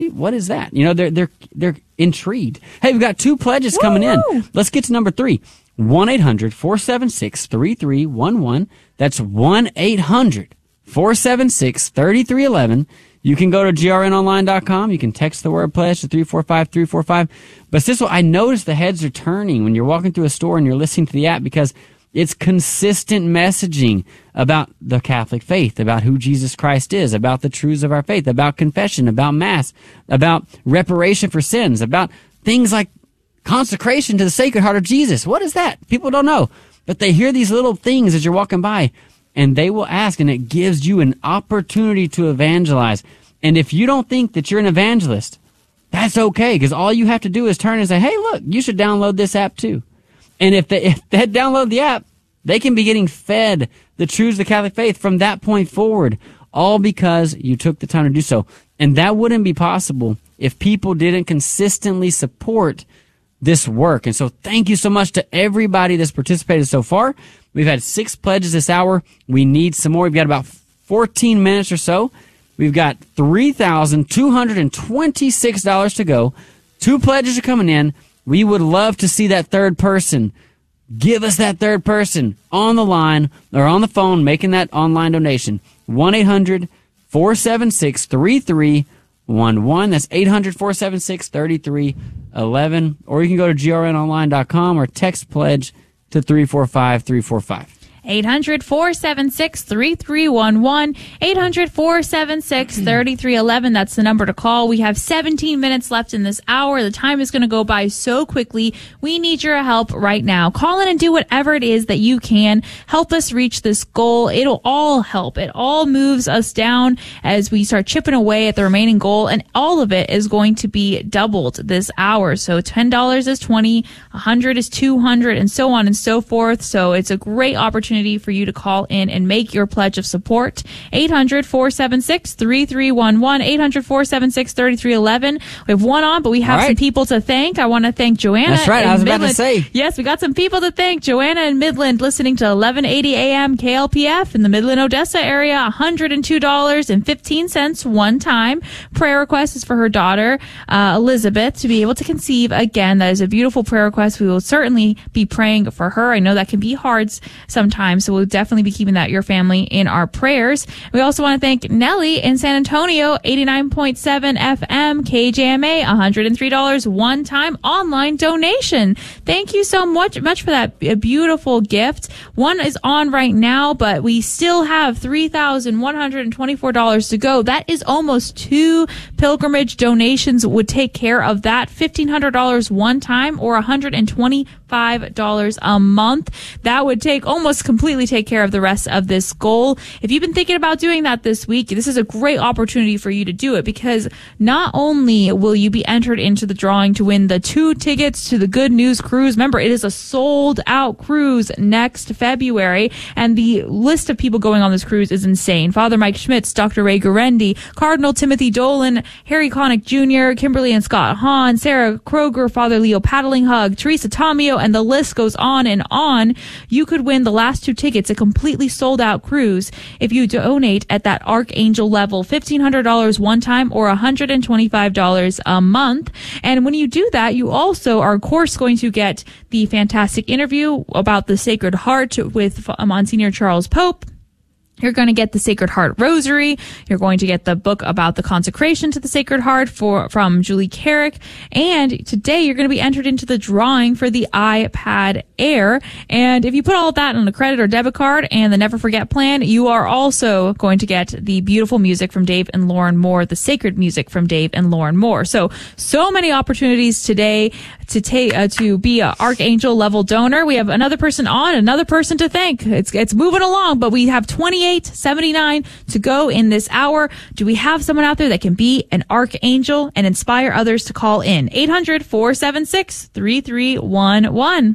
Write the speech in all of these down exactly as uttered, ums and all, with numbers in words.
what is that? You know, they're they're they're intrigued. Hey, we've got two pledges Woo! coming in. Let's get to number three. one eight hundred four seven six three three one one. That's one eight hundred four seven six three three one one. You can go to G R N online dot com. You can text the word pledge to three four five three four five. But this one, I noticed the heads are turning when you're walking through a store and you're listening to the app, because it's consistent messaging about the Catholic faith, about who Jesus Christ is, about the truths of our faith, about confession, about Mass, about reparation for sins, about things like consecration to the Sacred Heart of Jesus. What is that? People don't know. But they hear these little things as you're walking by, and they will ask, and it gives you an opportunity to evangelize. And if you don't think that you're an evangelist, that's okay, because all you have to do is turn and say, hey, look, you should download this app too. And if they, if they download the app, they can be getting fed the truths of the Catholic faith from that point forward, all because you took the time to do so. And that wouldn't be possible if people didn't consistently support this work. And so thank you so much to everybody that's participated so far. We've had six pledges this hour. We need some more. We've got about fourteen minutes or so. We've got three thousand two hundred twenty-six dollars to go. Two pledges are coming in. We would love to see that third person. Give us that third person on the line or on the phone making that online donation. one eight hundred four seven six three three one one. That's eight hundred four seven six three three one one. Or you can go to G R N online dot com or text pledge to three four five three four five. eight hundred four seven six three three one one. eight hundred four seven six three three one one. That's the number to call. We have seventeen minutes left in this hour. The time is going to go by so quickly. We need your help right now. Call in and do whatever it is that you can. Help us reach this goal. It'll all help. It all moves us down as we start chipping away at the remaining goal, and all of it is going to be doubled this hour. So ten dollars is twenty dollars, one hundred dollars is two hundred dollars, and so on and so forth. So it's a great opportunity for you to call in and make your pledge of support. eight hundred four seven six three three one one. eight hundred four seven six three three one one. We have one on, but we have right. some people to thank. I want to thank Joanna. That's right. I was Midland. about to say. Yes, we got some people to thank. Joanna in Midland, listening to eleven eighty A M K L P F in the Midland, Odessa area. one hundred two dollars and fifteen cents one time. Prayer request is for her daughter, uh, Elizabeth, to be able to conceive again. That is a beautiful prayer request. We will certainly be praying for her. I know that can be hard sometimes. So we'll definitely be keeping that, your family, in our prayers. We also want to thank Nellie in San Antonio, eighty-nine point seven F M, K J M A, one hundred three dollars one-time online donation. Thank you so much, much for that beautiful gift. One is on right now, but we still have three thousand one hundred twenty-four dollars to go. That is almost two pilgrimage donations would take care of that. fifteen hundred dollars one time or one hundred twenty-five dollars a month. That would take almost completely take care of the rest of this goal. If you've been thinking about doing that this week, this is a great opportunity for you to do it, because not only will you be entered into the drawing to win the two tickets to the Good News Cruise. Remember, it is a sold out cruise next February, and the list of people going on this cruise is insane. Father Mike Schmitz, Doctor Ray Guarendi, Cardinal Timothy Dolan, Harry Connick Junior, Kimberly and Scott Hahn, Sarah Kroger, Father Leo Paddlinghug, Teresa Tomeo, and the list goes on and on. You could win the last two tickets, a completely sold out cruise, if you donate at that Archangel level, fifteen hundred dollars one time or one hundred twenty-five dollars a month. And when you do that, you also are, of course, going to get the fantastic interview about the Sacred Heart with Monsignor Charles Pope. You're going to get the Sacred Heart Rosary. You're going to get the book about the consecration to the Sacred Heart for from Julie Carrick. And today you're going to be entered into the drawing for the iPad Air. And if you put all of that on a credit or debit card and the Never Forget plan, you are also going to get the beautiful music from Dave and Lauren Moore, the sacred music from Dave and Lauren Moore. So, so many opportunities today to take uh, to be an Archangel level donor. We have another person on, another person to thank. It's it's moving along, but we have twenty-eight seventy-nine to go in this hour. Do we have someone out there that can be an Archangel and inspire others to call in? eight hundred four seven six three three one one.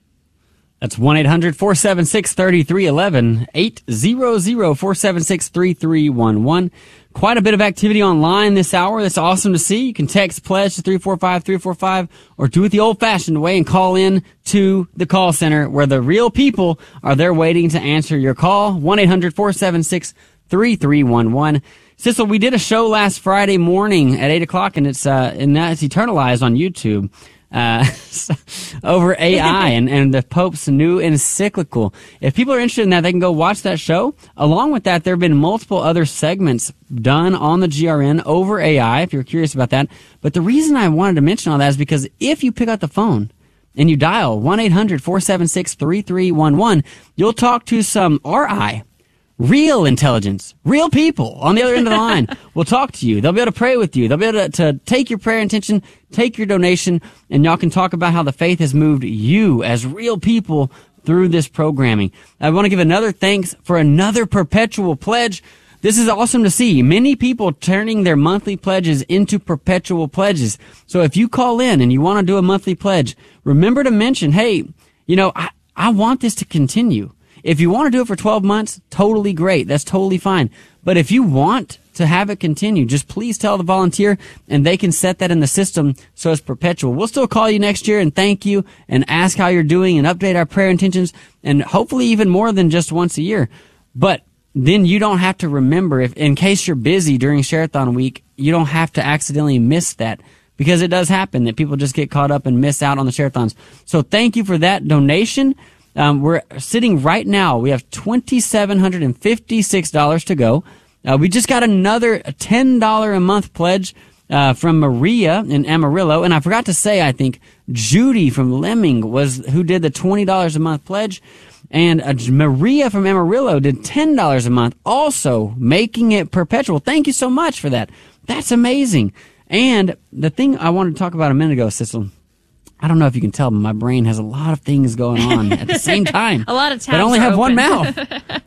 That's one eight hundred four seven six three three one one. eight hundred four seven six three three one one. Quite a bit of activity online this hour. That's awesome to see. You can text pledge to three four five three four five or do it the old-fashioned way and call in to the call center where the real people are there waiting to answer your call. one eight hundred four seven six three three one one. Sissel, we did a show last Friday morning at eight o'clock, and it's uh, and that's eternalized on YouTube. Uh, over A I and, and the Pope's new encyclical. If people are interested in that, they can go watch that show. Along with that, there have been multiple other segments done on the G R N over A I, if you're curious about that. But the reason I wanted to mention all that is because if you pick up the phone and you dial one eight hundred four seven six three three one one, you'll talk to some R I. Real intelligence, real people on the other end of the line will talk to you. They'll be able to pray with you. They'll be able to, to take your prayer intention, take your donation, and y'all can talk about how the faith has moved you as real people through this programming. I want to give another thanks for another perpetual pledge. This is awesome to see. Many people turning their monthly pledges into perpetual pledges. So if you call in and you want to do a monthly pledge, remember to mention, hey, you know, I, I want this to continue. If you want to do it for twelve months, totally great. That's totally fine. But if you want to have it continue, just please tell the volunteer and they can set that in the system so it's perpetual. We'll still call you next year and thank you and ask how you're doing and update our prayer intentions and hopefully even more than just once a year. But then you don't have to remember, if in case you're busy during Share-a-thon week, you don't have to accidentally miss that. Because it does happen that people just get caught up and miss out on the Share-a-thons. So thank you for that donation. Um, we're sitting right now. We have two thousand seven hundred fifty-six dollars to go. Uh, we just got another ten dollars a month pledge uh, from Maria in Amarillo. And I forgot to say, I think Judy from Lemming was who did the twenty dollars a month pledge. And uh, Maria from Amarillo did ten dollars a month, also making it perpetual. Thank you so much for that. That's amazing. And the thing I wanted to talk about a minute ago, Sissel, I don't know if you can tell, but my brain has a lot of things going on at the same time. A lot of tabs but I only have open. one mouth.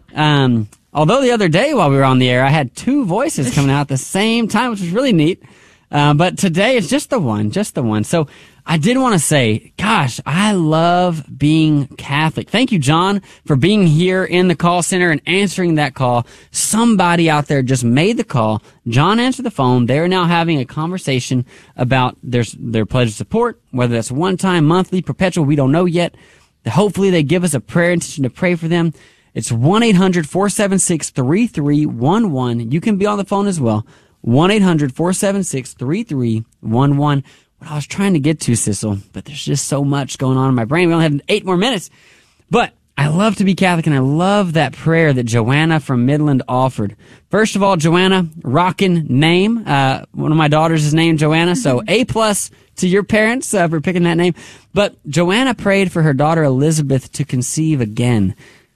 um, although the other day while we were on the air, I had two voices coming out at the same time, which was really neat. Uh, but today it's just the one, just the one. So I did want to say, gosh, I love being Catholic. Thank you, John, for being here in the call center and answering that call. Somebody out there just made the call. John answered the phone. They're now having a conversation about their, their pledge of support, whether that's one time, monthly, perpetual, we don't know yet. Hopefully they give us a prayer intention to pray for them. It's one eight hundred four seven six three three one one. You can be on the phone as well. one eight hundred four seven six three three one one. What I was trying to get to, Sissel, but there's just so much going on in my brain. We only have eight more minutes. But I love to be Catholic, and I love that prayer that Joanna from Midland offered. First of all, Joanna, rockin' name. Uh, one of my daughters is named Joanna, so A plus to your parents uh, for picking that name. But Joanna prayed for her daughter Elizabeth to conceive again.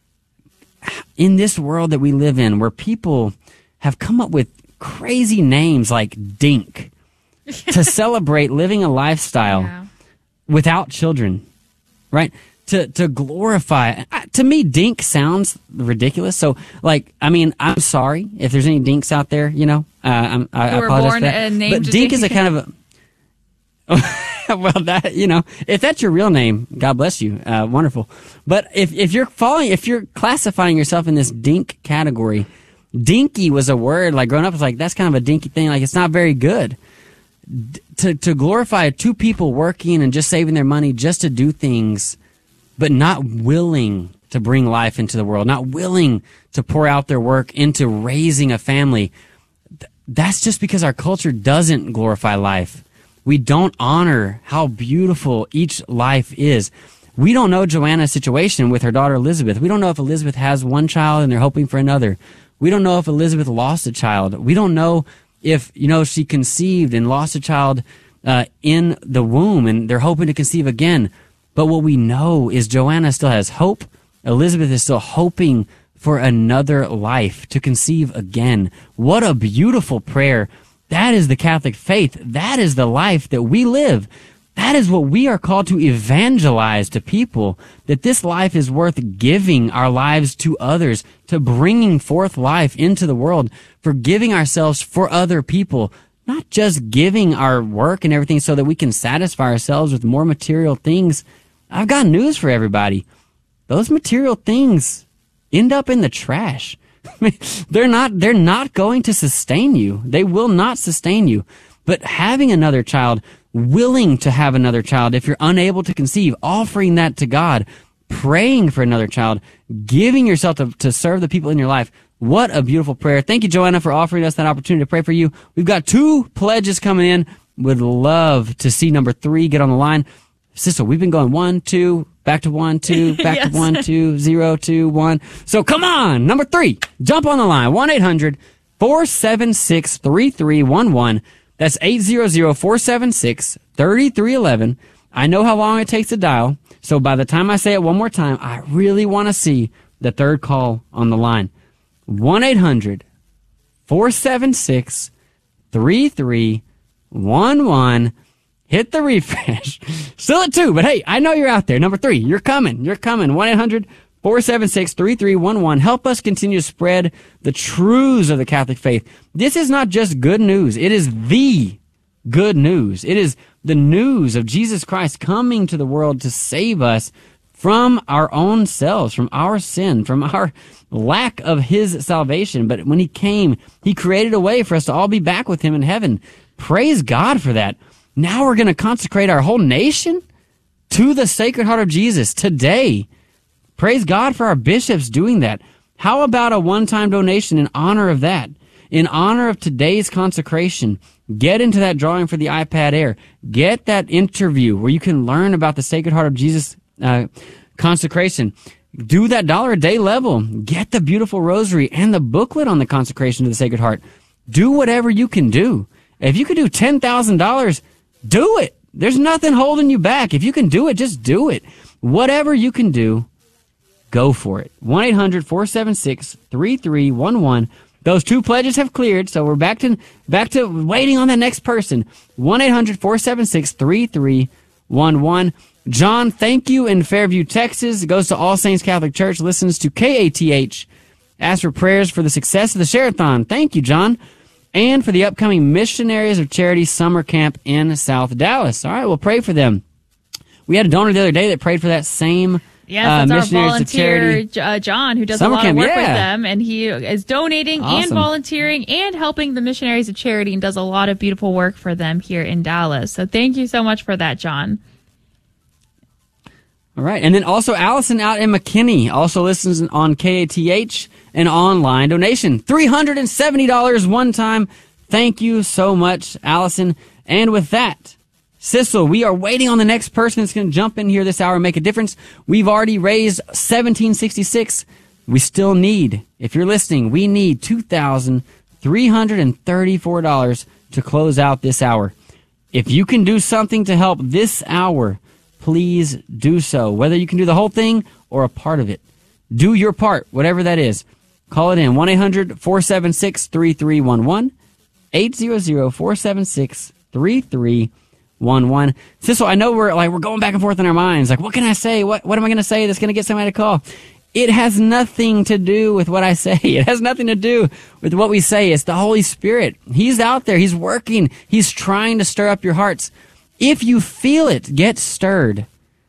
In this world that we live in, where people have come up with crazy names like Dink to celebrate living a lifestyle yeah. without children, right? To to glorify. To me, Dink sounds ridiculous. So, like, I mean, I'm sorry if there's any Dinks out there. You know, uh, I'm, I, Who I were apologize born for that. and named but Dink Dink. is a kind of a well, that you know, if that's your real name, God bless you, uh, wonderful. But if if you're following, if you're classifying yourself in this Dink category. Dinky was a word, like growing up, it's like, that's kind of a dinky thing, like it's not very good. D- to to glorify two people working and just saving their money just to do things, but not willing to bring life into the world, not willing to pour out their work into raising a family, th- that's just because our culture doesn't glorify life. We don't honor how beautiful each life is. We don't know Joanna's situation with her daughter Elizabeth. We don't know if Elizabeth has one child and they're hoping for another. We don't know if Elizabeth lost a child. We don't know if, you know, she conceived and lost a child uh, in the womb and they're hoping to conceive again. But what we know is Joanna still has hope. Elizabeth is still hoping for another life to conceive again. What a beautiful prayer. That is the Catholic faith. That is the life that we live. That is what we are called to evangelize to people, that this life is worth giving our lives to others, to bringing forth life into the world, for giving ourselves for other people, not just giving our work and everything so that we can satisfy ourselves with more material things. I've got news for everybody. Those material things end up in the trash. they're not, they're not going to sustain you. They will not sustain you. But having another child, willing to have another child, if you're unable to conceive, offering that to God, praying for another child, giving yourself to, to serve the people in your life, What a beautiful prayer. Thank you, Joanna, for offering us that opportunity to pray for you. We've got two pledges coming in. Would love to see number three get on the line. Sister, we've been going one, two, back to one, two, back yes. to one, two, zero, two, one. So come on, number three, jump on the line. one eight hundred four seven six three three one one. That's eight hundred four seven six three three one one. I know how long it takes to dial, so by the time I say it one more time, I really want to see the third call on the line. one eight hundred four seven six three three one one. Hit the refresh. Still at two, but hey, I know you're out there. Number three, you're coming. You're coming. one eight hundred four seven six three three one one. Help us continue to spread the truths of the Catholic faith. This is not just good news. It is the good news. It is the news of Jesus Christ coming to the world to save us from our own selves, from our sin, from our lack of his salvation. But when he came, he created a way for us to all be back with him in heaven. Praise God for that. Now we're going to consecrate our whole nation to the Sacred Heart of Jesus today. Praise God for our bishops doing that. How about a one-time donation in honor of that? In honor of today's consecration, get into that drawing for the iPad Air. Get that interview where you can learn about the Sacred Heart of Jesus uh, consecration. Do that dollar a day level. Get the beautiful rosary and the booklet on the consecration to the Sacred Heart. Do whatever you can do. If you could do ten thousand dollars, do it. There's nothing holding you back. If you can do it, just do it. Whatever you can do, go for it. one eight hundred four seven six three three one one. Those two pledges have cleared, so we're back to back to waiting on the next person. one eight hundred four seven six three three one one. John, thank you, in Fairview, Texas. Goes to All Saints Catholic Church, listens to K A T H. Ask for prayers for the success of the Share-a-thon. Thank you, John. And for the upcoming Missionaries of Charity Summer Camp in South Dallas. All right, we'll pray for them. We had a donor the other day that prayed for that same Yes, uh, that's Missionaries our volunteer, of Charity. uh, John, who does Summer a lot camp, of work yeah. with them, and he is donating Awesome. and volunteering and helping the Missionaries of Charity and does a lot of beautiful work for them here in Dallas. So thank you so much for that, John. All right, and then also Allison out in McKinney also listens on K A T H, an online donation. three hundred seventy dollars one time. Thank you so much, Allison. And with that, Sissel, we are waiting on the next person that's going to jump in here this hour and make a difference. We've already raised seventeen sixty-six. We still need, if you're listening, we need two thousand three hundred thirty-four dollars to close out this hour. If you can do something to help this hour, please do so. Whether you can do the whole thing or a part of it. Do your part, whatever that is. Call it in, one eight hundred four seven six three three one one, eight hundred four seven six three three one one. Sissel, I know we're like we're going back and forth in our minds. Like, what can I say? What what am I going to say that's going to get somebody to call? It has nothing to do with what I say. It has nothing to do with what we say. It's the Holy Spirit. He's out there. He's working. He's trying to stir up your hearts. If you feel it get stirred,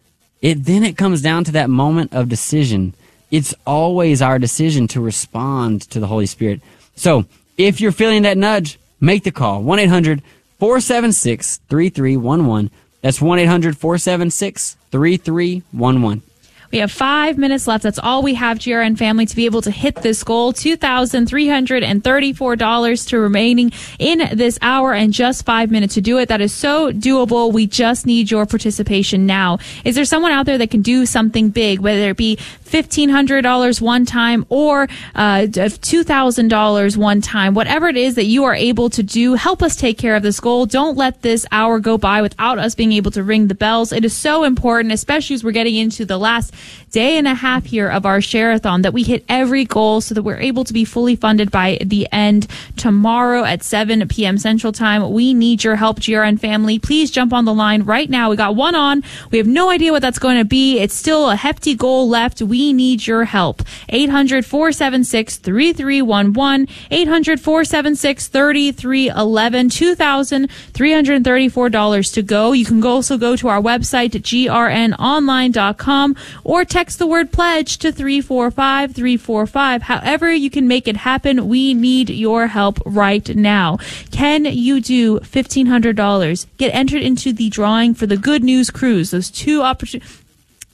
it then it comes down to that moment of decision. It's always our decision to respond to the Holy Spirit. So if you're feeling that nudge, make the call. one eight hundred four seven six three three one one. That's one eight hundred four seven six three three one one. We have five minutes left. That's all we have, G R N family, to be able to hit this goal. two thousand three hundred thirty-four dollars to remaining in this hour and just five minutes to do it. That is so doable. We just need your participation now. Is there someone out there that can do something big, whether it be fifteen hundred dollars one time or uh, two thousand dollars one time? Whatever it is that you are able to do, help us take care of this goal. Don't let this hour go by without us being able to ring the bells. It is so important, especially as we're getting into the last day and a half here of our Share-a-thon, that we hit every goal so that we're able to be fully funded by the end tomorrow at seven p.m. Central Time. We need your help, G R N family. Please jump on the line right now. We got one on. We have no idea what that's going to be. It's still a hefty goal left. We need your help. eight hundred four seven six three three one one, eight hundred four seven six three three one one, two thousand three hundred thirty-four dollars to go. You can also go to our website, G R N online dot com, or text the word pledge to three four five three four five. However you can make it happen, we need your help right now. Can you do fifteen hundred dollars? Get entered into the drawing for the Good News Cruise. Those two opportunities.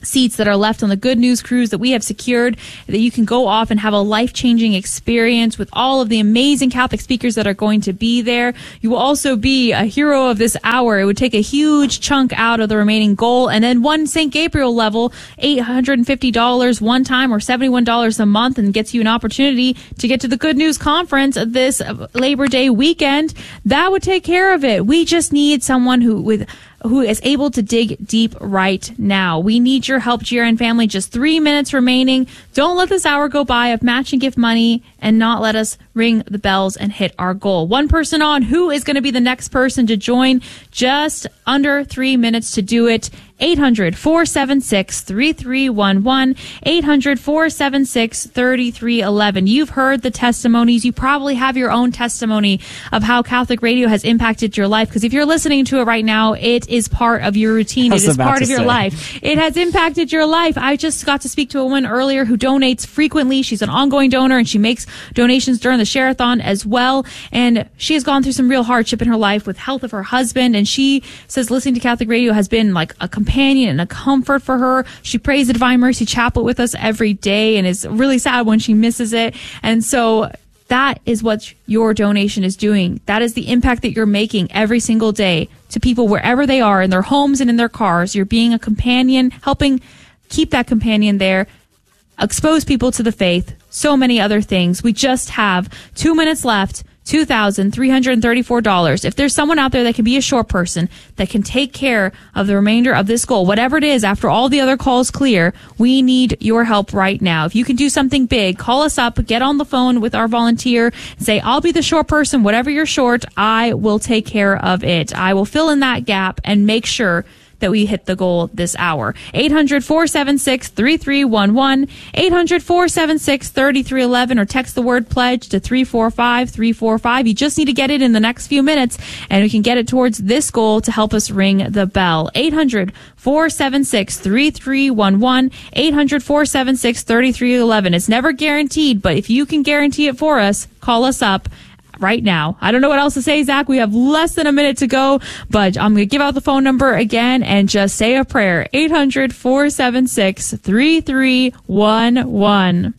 seats that are left on the Good News Cruise that we have secured, that you can go off and have a life-changing experience with all of the amazing Catholic speakers that are going to be there. You will also be a hero of this hour. It would take a huge chunk out of the remaining goal. And then one Saint Gabriel level, eight hundred fifty dollars one time or seventy-one dollars a month, and gets you an opportunity to get to the Good News Conference this Labor Day weekend. That would take care of it. We just need someone who with who is able to dig deep right now. We need your help, G R N family. Just three minutes remaining. Don't let this hour go by of match and gift money and not let us ring the bells and hit our goal. One person on. Who is going to be the next person to join? Just under three minutes to do it. eight hundred, four seven six, three three one one, eight hundred, four seven six, three three one one. You've heard the testimonies. You probably have your own testimony of how Catholic radio has impacted your life, because if you're listening to it right now, it is part of your routine. It is part of your say. life. It has impacted your life. I just got to speak to a woman earlier who donates frequently. She's an ongoing donor, and she makes donations during the Share-a-thon as well. And she has gone through some real hardship in her life with health of her husband. And she says listening to Catholic radio has been like a companion and a comfort for her. She prays the Divine Mercy Chaplet with us every day and is really sad when she misses it. And so that is what your donation is doing. That is the impact that you're making every single day to people wherever they are, in their homes and in their cars. You're being a companion, helping keep that companion there, expose people to the faith, so many other things. We just have two minutes left. two thousand three hundred thirty-four dollars. If there's someone out there that can be a short person that can take care of the remainder of this goal, whatever it is, after all the other calls clear, we need your help right now. If you can do something big, call us up, get on the phone with our volunteer, and say, I'll be the short person, whatever you're short, I will take care of it. I will fill in that gap and make sure that we hit the goal this hour. eight hundred, four seven six, three three one one, eight hundred, four seven six, three three one one, or text the word pledge to three four five, three four five. You just need to get it in the next few minutes, and we can get it towards this goal to help us ring the bell. eight hundred, four seven six, three three one one, eight hundred, four seven six, three three one one. It's never guaranteed, but if you can guarantee it for us, call us up right now. I don't know what else to say, Zach. We have less than a minute to go, but I'm going to give out the phone number again and just say a prayer. eight hundred, four seven six, three three one one.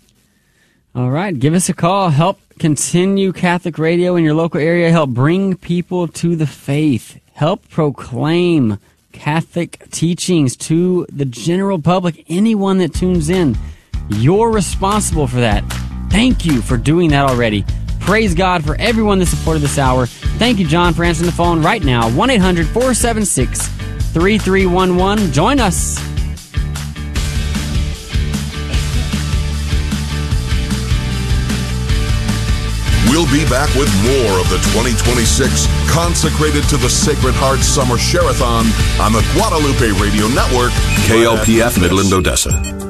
All right. Give us a call. Help continue Catholic radio in your local area. Help bring people to the faith. Help proclaim Catholic teachings to the general public, anyone that tunes in. You're responsible for that. Thank you for doing that already. Praise God for everyone that supported this hour. Thank you, John, for answering the phone right now. one eight hundred, four seven six, three three one one. Join us. We'll be back with more of the twenty twenty-six Consecrated to the Sacred Heart Summer Share-a-thon on the Guadalupe Radio Network, K L P F Midland, Odessa.